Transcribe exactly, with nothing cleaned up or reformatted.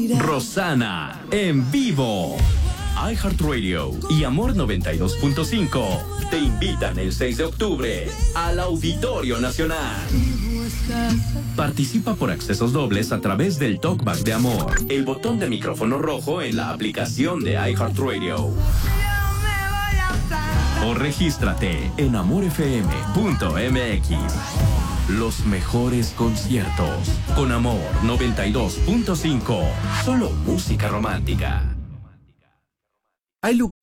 Rosana en vivo. iHeartRadio y Amor noventa y dos punto cinco te invitan el seis de octubre al Auditorio Nacional. Participa por accesos dobles a través del Talkback de Amor, el botón de micrófono rojo en la aplicación de iHeartRadio. O regístrate en amor f m punto m x. Los mejores conciertos con Amor noventa y dos punto cinco. Solo música romántica. Hay